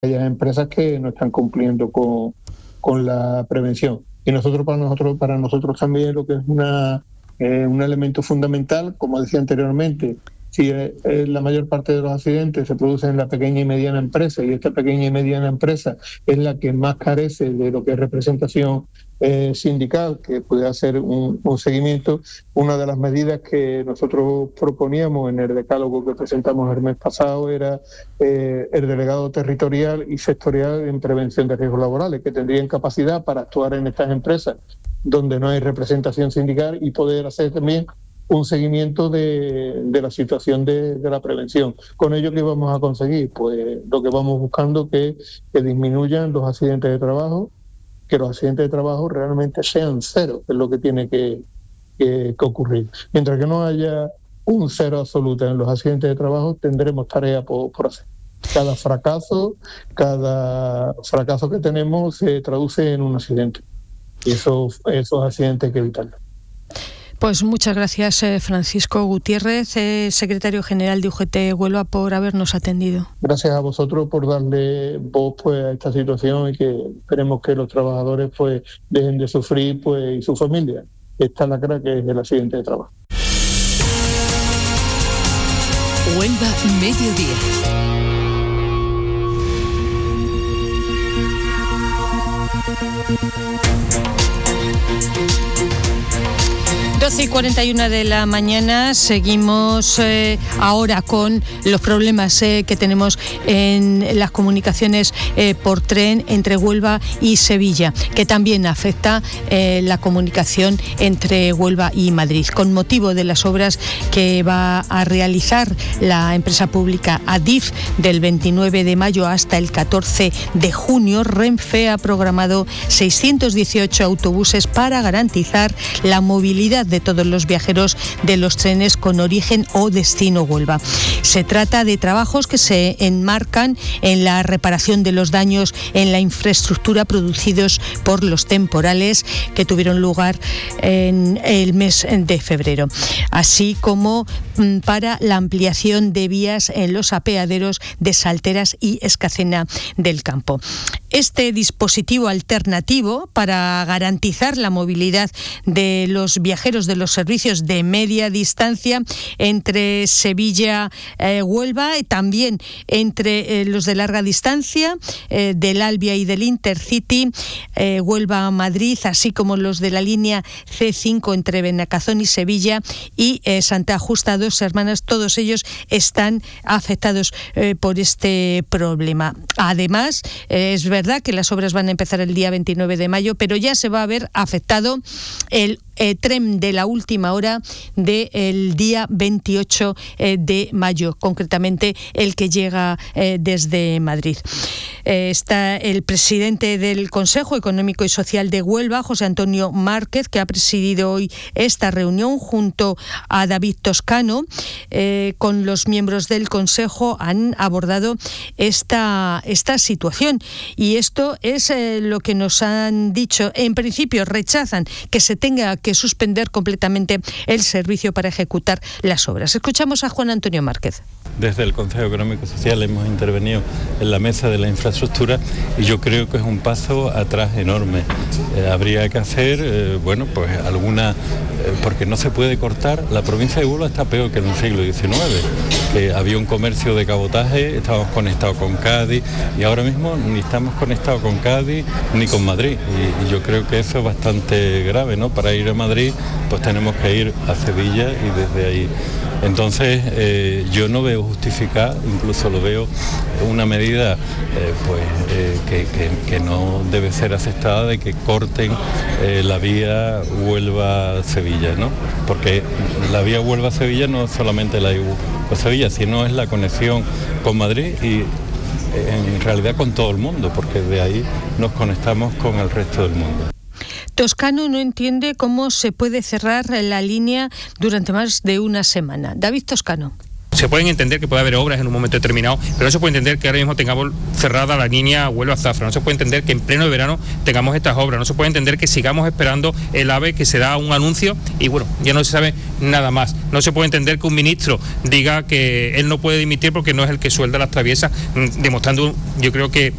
hay empresas que no están cumpliendo con la prevención. Y para nosotros también lo que es un elemento fundamental, como decía anteriormente, si la mayor parte de los accidentes se producen en la pequeña y mediana empresa, y esta pequeña y mediana empresa es la que más carece de lo que es representación sindical, que puede hacer un seguimiento. Una de las medidas que nosotros proponíamos en el decálogo que presentamos el mes pasado era el delegado territorial y sectorial en prevención de riesgos laborales, que tendrían capacidad para actuar en estas empresas donde no hay representación sindical y poder hacer también un seguimiento de la situación de la prevención. Con ello, ¿qué vamos a conseguir? Pues lo que vamos buscando que disminuyan los accidentes de trabajo, que los accidentes de trabajo realmente sean cero, que es lo que tiene que ocurrir. Mientras que no haya un cero absoluto en los accidentes de trabajo, tendremos tarea por hacer. Cada fracaso que tenemos se traduce en un accidente. Y esos accidentes hay que evitarlos. Pues muchas gracias, Francisco Gutiérrez, secretario general de UGT Huelva, por habernos atendido. Gracias a vosotros por darle voz a esta situación y que esperemos que los trabajadores dejen de sufrir y su familia. Esta lacra que es el accidente de trabajo. Huelva Mediodía. Y 41 de la mañana, seguimos ahora con los problemas que tenemos en las comunicaciones por tren entre Huelva y Sevilla, que también afecta la comunicación entre Huelva y Madrid. Con motivo de las obras que va a realizar la empresa pública Adif del 29 de mayo hasta el 14 de junio, Renfe ha programado 618 autobuses para garantizar la movilidad de todos los viajeros de los trenes con origen o destino Huelva. Se trata de trabajos que se enmarcan en la reparación de los daños en la infraestructura producidos por los temporales que tuvieron lugar en el mes de febrero, así como para la ampliación de vías en los apeaderos de Salteras y Escacena del Campo. Este dispositivo alternativo para garantizar la movilidad de los viajeros de los servicios de media distancia entre Sevilla, Huelva y también entre los de larga distancia del Albia y del Intercity, Huelva-Madrid, así como los de la línea C5 entre Benacazón y Sevilla y Santa Justa, Dos Hermanas, todos ellos están afectados por este problema. Además, es verdad que las obras van a empezar el día 29 de mayo, pero ya se va a ver afectado el tren de la última hora del día 28 de mayo, concretamente el que llega desde Madrid. Está el presidente del Consejo Económico y Social de Huelva, José Antonio Márquez, que ha presidido hoy esta reunión junto a David Toscano. Con los miembros del Consejo han abordado esta situación, y esto es lo que nos han dicho. En principio rechazan que se tenga que suspender completamente el servicio para ejecutar las obras. Escuchamos a Juan Antonio Márquez. Desde el Consejo Económico y Social hemos intervenido en la mesa de la infraestructura y yo creo que es un paso atrás enorme. Habría que hacer, alguna, porque no se puede cortar. La provincia de Huelva está peor que en el siglo XIX, que había un comercio de cabotaje, estábamos conectados con Cádiz y ahora mismo ni estamos conectados con Cádiz ni con Madrid. Y yo creo que eso es bastante grave, ¿no? Para ir a Madrid pues tenemos que ir a Sevilla y desde ahí. Entonces yo no veo justificar, incluso lo veo una medida que no debe ser aceptada, de que corten la vía Huelva-Sevilla, ¿no? Porque la vía Huelva-Sevilla no es solamente la Sevilla, sino es la conexión con Madrid y en realidad con todo el mundo, porque de ahí nos conectamos con el resto del mundo. Toscano no entiende cómo se puede cerrar la línea durante más de una semana. David Toscano. Se pueden entender que puede haber obras en un momento determinado, pero no se puede entender que ahora mismo tengamos cerrada la línea Huelva-Zafra, no se puede entender que en pleno de verano tengamos estas obras, no se puede entender que sigamos esperando el AVE, que se da un anuncio y bueno, ya no se sabe nada más. No se puede entender que un ministro diga que él no puede dimitir porque no es el que suelda las traviesas, demostrando, yo creo que